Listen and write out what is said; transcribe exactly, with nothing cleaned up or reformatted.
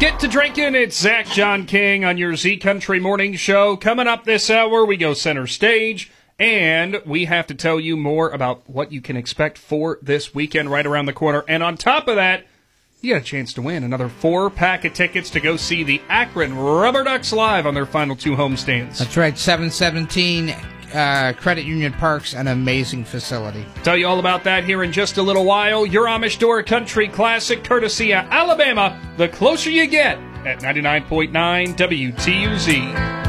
Get to drinking. It's Zach John King on your Z Country Morning Show. Coming up this hour, we go center stage, and we have to tell you more about what you can expect for this weekend right around the corner. And on top of that, you got a chance to win another four-pack of tickets to go see the Akron Rubber Ducks live on their final two homestands. That's right, seven seventeen uh, Credit Union Park's an amazing facility. Tell you all about that here in just a little while. Your Amish Door Country Classic, courtesy of Alabama, the closer you get at ninety-nine point nine W T U Z.